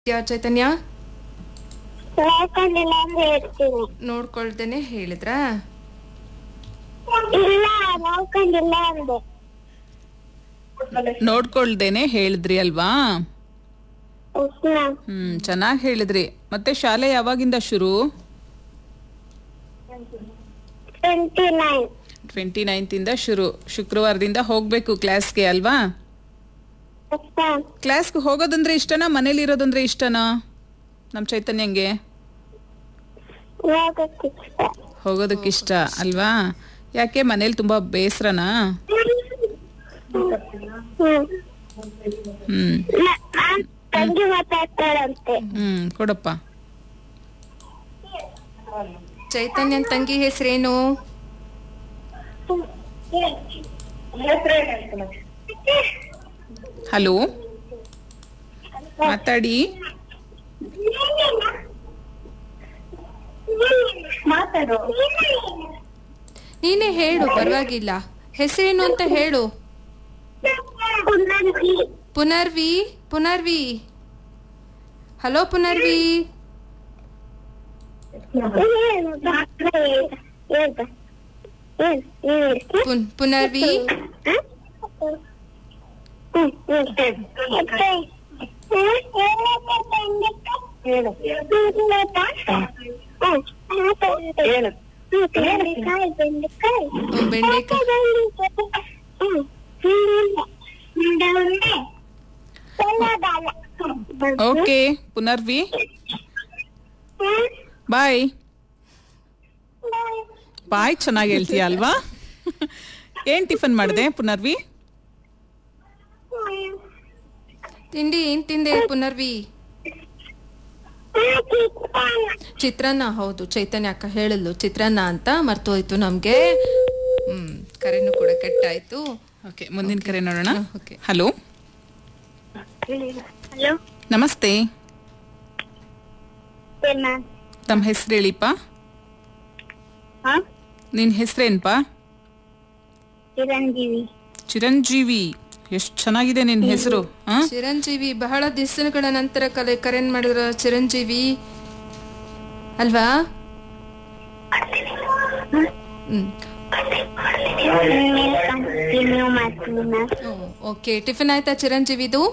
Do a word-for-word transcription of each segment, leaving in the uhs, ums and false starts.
ಚೈತನ್ಯ ನೋಡ್ಕೊಂಡಿಲ್ಲ ಅಂದ್ರೆ ಹೇಳ್ತೀನಿ. ನೋಡ್ಕೊಳ್ದೇನೆ ಹೇಳಿದ್ರಾ? ಇಲ್ಲ ನೋಡ್ಕೊಂಡಿಲ್ಲ ಅಂದೆ. ನೋಡ್ಕೊಳ್ದೇನೆ ಹೇಳಿದ್ರಿ ಅಲ್ವಾ? ಉಷ್ಣ ಹ್ಮ್ ಚೆನ್ನಾಗಿ ಹೇಳಿದ್ರಿ. ಮತ್ತೆ ಶಾಲೆ ಯಾವಾಗಿಂದ ಶುರು? ಟ್ವೆಂಟಿ ನೈನ್ ಟ್ವೆಂಟಿ ನೈನ್ತ್ ಇಂದ ಶುರು. ಶುಕ್ರವಾರದಿಂದ ಹೋಗ್ಬೇಕು ಕ್ಲಾಸ್ಗೆ ಅಲ್ವಾ? ಕ್ಲಾಸ್ಗೆ ಹೋಗೋದಂದ್ರೆ ಇಷ್ಟನಾ, ಮನೇಲಿ ಇರೋದಂದ್ರೆ ಇಷ್ಟನಾ ನಮ್ ಚೈತನ್ಯಂಗೆ? ಹೋಗೋದಕ್ಕಿಷ್ಟ ಅಲ್ವಾ? ಯಾಕೆ ಮನೇಲಿ ತುಂಬಾ ಬೇಸರನಾ? ಹ್ಮ್ ತಂಗಿ ಮಾತಾಡ್ತಾಳಂತೆ. ಹ್ಮ್ ಕೊಡಪ್ಪ. ಚೈತನ್ಯನ್ ತಂಗಿ ಹೆಸರೇನು? ಹಲೋ ಮಾತಾಡಿ. ಮಾತಾಡು. ನೀನೇ ಹೇಳು, ಪರವಾಗಿಲ್ಲ. ಹೆಸರೇನು ಅಂತ ಹೇಳು. ಪುನರ್ವಿ. ಪುನರ್ವಿ. ಹಲೋ ಪುನರ್ವಿ. ಪುನ್ ಪುನರ್ವಿ ಓಕೆ ಪುನರ್ವಿ, ಬಾಯ್. ಬಾಯ್ ಚೆನ್ನಾಗಿ ಹೇಳ್ತೀಯ ಅಲ್ವಾ? ಏನ್ ಟಿಫನ್ ಮಾಡಿದೆ ಪುನರ್ವಿ? ತಿಂಡಿ ಏನ್ ತಿಂದೆ ಪುನರ್ವಿ? ಚಿತ್ರಾನ್ನ. ಹೌದು, ಚೈತನ್ಯ ಅಕ್ಕ ಹೇಳಲು ಚಿತ್ರಾನ್ನ ಅಂತ, ಮರ್ತೋಯ್ತು ನಮ್ಗೆ. ಹ್ಮ್ ಕರೆನೂ ಕೂಡ ಕಟ್ಟಾಯ್ತು. ಓಕೆ ಮುಂದಿನ ಕರೆ ನೋಡೋಣ. ಓಕೆ. ಹಲೋ ಹಲೋ ನಮಸ್ತೆ. ತಮ್ಮ ಹೆಸರು ಹೇಳಿಪ್ಪ. ನಿನ್ ಹೆಸರೇನ್ಪ? ಚಿರಂಜೀವಿ. ಚಿರಂಜೀವಿ. ಎಷ್ಟು ಚೆನ್ನಾಗಿದೆ ನಿನ್ ಹೆಸರು. ಚಿರಂಜೀವಿ. ಬಹಳ ದಿವಸಗಳ ನಂತರ ಕಲೆ ಕರೆನ್ ಮಾಡಿದ್ರ ಚಿರಂಜೀವಿ ಅಲ್ವಾ? ಹ್ಮ್ ಓಕೆ. ಟಿಫಿನ್ ಆಯ್ತಾ ಚಿರಂಜೀವಿದು?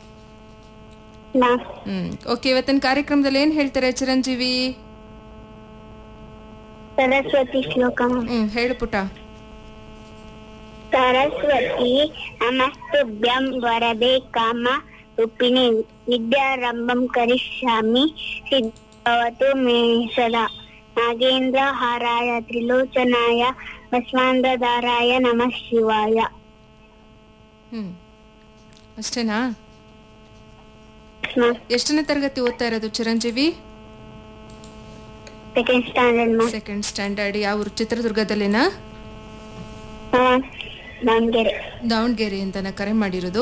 ಹ್ಮ್ ಓಕೆ. ಇವತ್ತಿನ ಕಾರ್ಯಕ್ರಮದಲ್ಲಿ ಏನ್ ಹೇಳ್ತಾರೆ ಚಿರಂಜೀವಿ? ಸರಸ್ವತಿ ಶ್ಲೋಕ. ಹ್ಮ್ ಹೇಳು ಪುಟ. ಸರಸ್ವತಿ ನಮಸ್ತುಭ್ಯಂ ವರದೆ ಕಾಮ ರೂಪಿಣಿ ವಿದ್ಯಾರಂಭಂ ಕರಿಷ್ಯಾಮಿ ಸಿದ್ಧವತು ಮೇ ಸದಾ. ನಾಗೇಂದ್ರ ಹಾರಾಯ ತ್ರಿಲೋಚನಾಯ ಭಸ್ಮಾಂಧಧಾರಾಯ ನಮಃ ಶಿವಾಯ. ಹ್ಮ್ ಅಷ್ಟೇನಾ? ಎಷ್ಟನೇ ತರಗತಿ ಓದ್ತಾ ಇರೋದು Chiranjeevi? Second standard. Second standard. ಯಾವ ಊರು? ಚಿತ್ರದುರ್ಗದಲ್ಲಿನಾ? ದಾವಣಗೆರೆ. ದಾವಣಗೆರೆಯಿಂದನ ಕರೆ ಮಾಡಿರೋದು?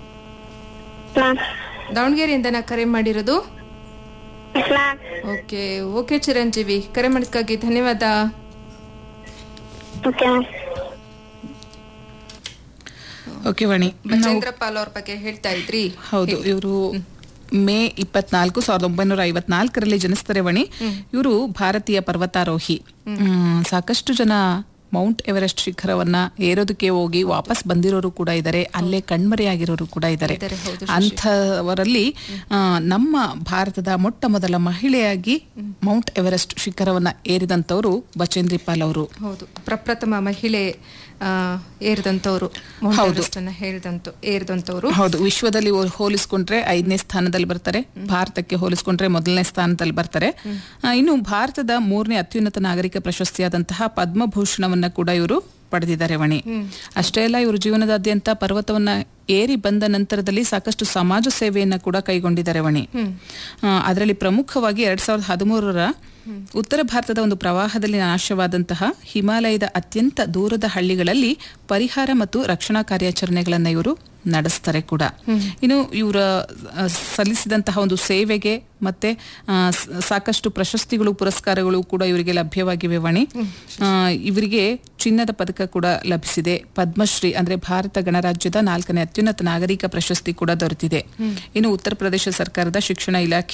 ದಾವಣಗೆರೆಯಿಂದನ ಕರೆ ಮಾಡಿರೋದು? ಓಕೆ ಓಕೆ ಚಿರಂಜೀವಿ, ಕರೆ ಮಾಡಿದ್ಕಾಗಿ ಧನ್ಯವಾದ. ಓಕೆ ವಾಣಿ, ಬಚೇಂದ್ರ ಪಾಲ್ ಅವ್ರ ಬಗ್ಗೆ ಹೇಳ್ತಾ ಇದ್ರಿ. ಹೌದು, ಇವರು ಮೇ ಇಪ್ಪತ್ನಾಲ್ಕು ಸಾವಿರದ ಒಂಬೈನೂರ ಐವತ್ನಾಲ್ಕರಲ್ಲಿ ಜನಿಸ್ತಾರೆ ವಾಣಿ. ಇವರು ಭಾರತೀಯ ಪರ್ವತಾರೋಹಿ. ಸಾಕಷ್ಟು ಜನ ಮೌಂಟ್ ಎವರೆಸ್ಟ್ ಶಿಖರವನ್ನ ಏರೋದಕ್ಕೆ ಹೋಗಿ ವಾಪಸ್ ಬಂದಿರೋರು ಕೂಡ ಇದ್ದಾರೆ, ಅಲ್ಲೇ ಕಣ್ಮರೆಯಾಗಿರೋರು ಕೂಡ ಇದ್ದಾರೆ. ಅಂಥವರಲ್ಲಿ ನಮ್ಮ ಭಾರತದ ಮೊಟ್ಟ ಮೊದಲ ಮಹಿಳೆಯಾಗಿ ಮೌಂಟ್ ಎವರೆಸ್ಟ್ ಶಿಖರವನ್ನ ಏರಿದಂತವರು ಬಚೇಂದ್ರಿ ಪಾಲ್ ಅವರು. ಹೌದು, ಪ್ರಪ್ರಥಮ ಮಹಿಳೆ ಏರಿದಂತವರು, ಹೇಳಿದಂತ ಏರಿದಂತವರು. ಹೌದು, ವಿಶ್ವದಲ್ಲಿ ಹೋಲಿಸ್ಕೊಂಡ್ರೆ ಐದನೇ ಸ್ಥಾನದಲ್ಲಿ ಬರ್ತಾರೆ, ಭಾರತಕ್ಕೆ ಹೋಲಿಸ್ಕೊಂಡ್ರೆ ಮೊದಲನೇ ಸ್ಥಾನದಲ್ಲಿ ಬರ್ತಾರೆ. ಇನ್ನು ಭಾರತದ ಮೂರನೇ ಅತ್ಯುನ್ನತ ನಾಗರಿಕ ಪ್ರಶಸ್ತಿಯಾದಂತಹ ಪದ್ಮಭೂಷಣವನ್ನ ಕೂಡ ಇವರು ಪಡೆದಿದ್ದಾರೆ ವಾಣಿ. ಅಷ್ಟೇ ಅಲ್ಲ, ಇವರು ಜೀವನದಾದ್ಯಂತ ಪರ್ವತವನ್ನ ಏರಿ ಬಂದ ನಂತರದಲ್ಲಿ ಸಾಕಷ್ಟು ಸಮಾಜ ಸೇವೆಯನ್ನ ಕೂಡ ಕೈಗೊಂಡಿದ್ದಾರೆ ವಾಣಿ. ಅದರಲ್ಲಿ ಪ್ರಮುಖವಾಗಿ ಎರಡ್ ಸಾವಿರದ ಹದಿಮೂರರ ಉತ್ತರ ಭಾರತದ ಒಂದು ಪ್ರವಾಹದಲ್ಲಿ ನಾಶವಾದಂತಹ ಹಿಮಾಲಯದ ಅತ್ಯಂತ ದೂರದ ಹಳ್ಳಿಗಳಲ್ಲಿ ಪರಿಹಾರ ಮತ್ತು ರಕ್ಷಣಾ ಕಾರ್ಯಾಚರಣೆಗಳನ್ನ ಇವರು ನಡೆಸ್ತಾರೆ ಕೂಡ. ಇನ್ನು ಇವರ ಸಲ್ಲಿಸಿದಂತಹ ಒಂದು ಸೇವೆಗೆ ಮತ್ತೆ ಆ, ಸ- ಸಾಕಷ್ಟು ಪ್ರಶಸ್ತಿಗಳು ಪುರಸ್ಕಾರಗಳು ಕೂಡ ಇವರಿಗೆ ಲಭ್ಯವಾಗಿವೆ ವಾಣಿ. ಆ, ಇವರಿಗೆ ಚಿನ್ನದ ಪದಕ ಕೂಡ ಲಭಿಸಿದೆ. ಪದ್ಮಶ್ರೀ ಅಂದ್ರೆ ಭಾರತ ಗಣರಾಜ್ಯದ ನಾಲ್ಕನೇ ಅತ್ಯುನ್ನತ ನಾಗರಿಕ ಪ್ರಶಸ್ತಿ ಕೂಡ ದೊರೆತಿದೆ. ಇನ್ನು ಉತ್ತರ ಪ್ರದೇಶ ಸರ್ಕಾರದ ಶಿಕ್ಷಣ ಇಲಾಖೆ